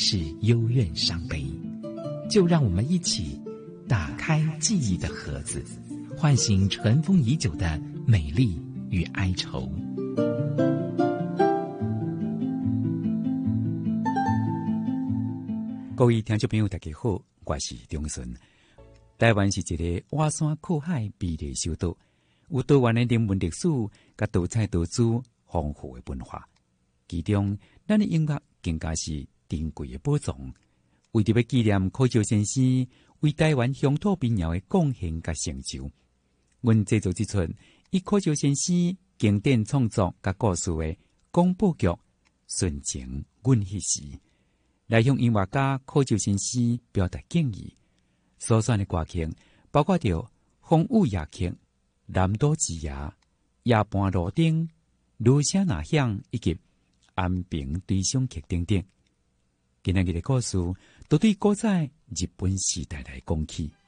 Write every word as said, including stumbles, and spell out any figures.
是幽怨伤悲。就让我们一起打开记忆的盒子，唤醒尘封已久的美丽与哀愁。 各位听众朋友大家好，我是中顺。台湾是一个挖山靠海美丽首都，有多元的人文历史甲多彩多姿丰富的文化，其中咱的音乐更加是珍贵的宝藏。为着要纪念柯照先生为台湾乡土民谣的贡献甲成就，阮制作这出以柯照先生经典创作甲故事的广播剧《纯情阮迄时》，来向音乐家柯照先生表达敬意。所选的歌曲包括着《风雨夜曲》、《南岛之夜》、《夜半路灯》、《芦声呐响》以及《安平追想曲》等等。今日的故事都对古早日本时代来讲起。